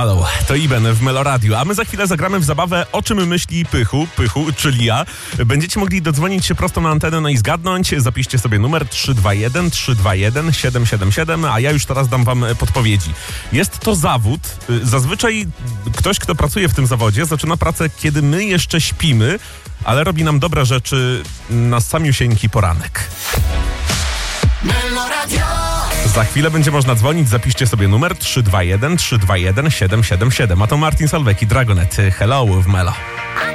Halo, to Iben w Melo Radio, a my za chwilę zagramy w zabawę O czym myśli Pychu, czyli ja. Będziecie mogli dodzwonić się prosto na antenę, no i zgadnąć. Zapiszcie sobie numer 321-321-777, a ja już teraz dam wam podpowiedzi. Jest to zawód. Zazwyczaj ktoś, kto pracuje w tym zawodzie, zaczyna pracę, kiedy my jeszcze śpimy, ale robi nam dobre rzeczy na samiusieńki poranek. Melo Radio. Za chwilę będzie można dzwonić, zapiszcie sobie numer 321-321-777. A to Martin Solveig i Dragonet. Hello w Melo.